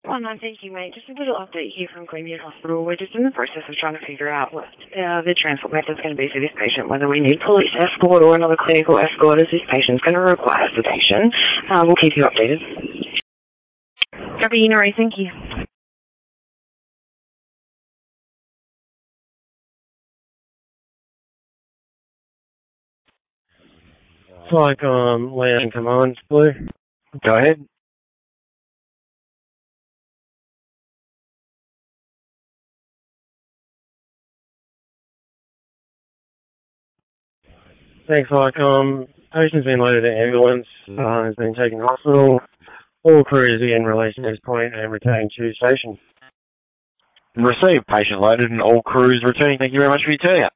Oh, no, thank you, mate. Just a little update here from Queanbeyan Hospital. We're just in the process of trying to figure out what the transport method's going to be for this patient, whether we need police escort or another clinical escort as this patient's going to require sedation. We'll keep you updated. Copy, Norrie, thank you. It's like land commands, Blue. Go ahead. Thanks, patient's been loaded to ambulance, has been taken to hospital. All crews are in relation to this point and returning to station. Received. Patient loaded and all crews returning. Thank you very much for your turnout.